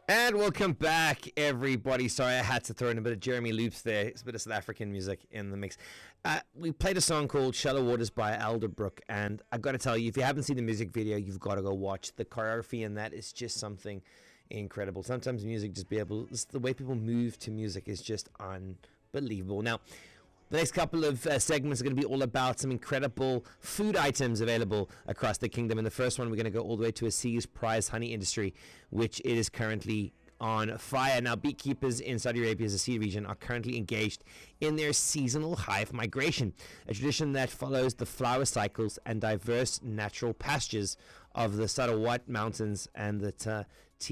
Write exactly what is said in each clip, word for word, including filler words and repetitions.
And welcome back, everybody. Sorry, I had to throw in a bit of Jeremy Loops there. It's a bit of South African music in the mix. Uh, we played a song called Shallow Waters by Alderbrook, and I got to tell you, if you haven't seen the music video, you've got to go watch. The choreography in that is just something incredible. Sometimes music just be able, the way people move to music is just unbelievable. Now, the next couple of uh, segments are going to be all about some incredible food items available across the kingdom. In the first one, we're going to go all the way to Aziz prize honey industry, which it is currently on fire. Now, beekeepers in Saudi Arabia's Aziz region are currently engaged in their seasonal hive migration, a tradition that follows the flower cycles and diverse natural pastures of the Sarawat Mountains and the Ta-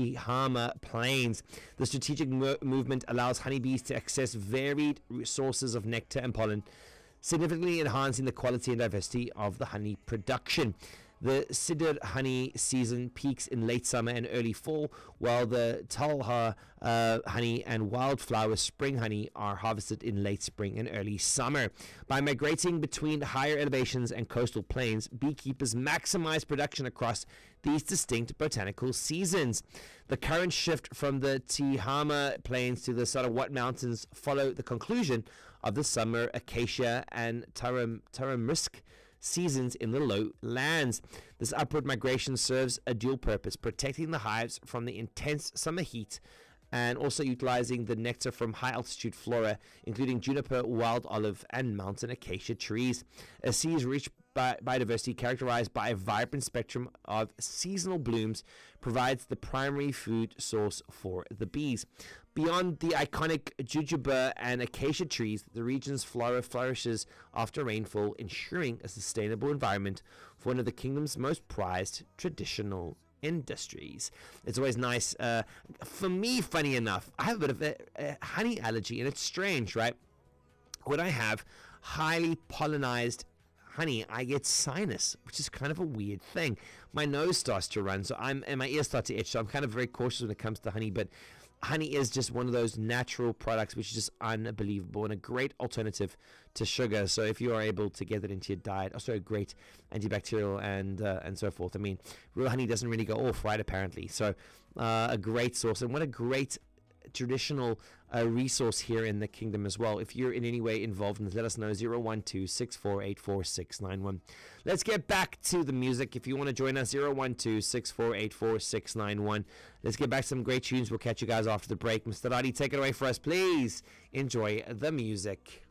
Tihama Plains. The strategic mo- movement allows honeybees to access varied sources of nectar and pollen, significantly enhancing the quality and diversity of the honey production. The Sidr honey season peaks in late summer and early fall, while the Talha uh, honey and wildflower spring honey are harvested in late spring and early summer. By migrating between higher elevations and coastal plains, beekeepers maximize production across these distinct botanical seasons. The current shift from the Tihama Plains to the Sarawat Mountains follow the conclusion of the summer acacia and taram- tamarisk seasons in the lowlands. This upward migration serves a dual purpose, protecting the hives from the intense summer heat and also utilizing the nectar from high altitude flora, including juniper, wild olive, and mountain acacia trees. A sea is rich bi- biodiversity characterized by a vibrant spectrum of seasonal blooms provides the primary food source for the bees. Beyond the iconic jujube and acacia trees, the region's flora flourishes after rainfall, ensuring a sustainable environment for one of the kingdom's most prized traditional industries. It's always nice. Uh, for me, funny enough, I have a bit of a, a honey allergy, and it's strange, right? When I have highly pollinized honey, I get sinus, which is kind of a weird thing. My nose starts to run, so I'm and my ears start to itch. So I'm kind of very cautious when it comes to honey, but honey is just one of those natural products which is just unbelievable and a great alternative to sugar. So if you are able to get it into your diet, also a great antibacterial and uh, and so forth. I mean, real honey doesn't really go off, right, apparently. So uh, a great source, and what a great traditional uh, resource here in the kingdom as well. If you're in any way involved in this, let us know. Zero one two six four eight four six nine one. Let's get back to the music. If you want to join us, zero one two six four eight four six nine one. Let's get back to some great tunes. We'll catch you guys after the break. Mister Adi, take it away for us, please. Enjoy the music.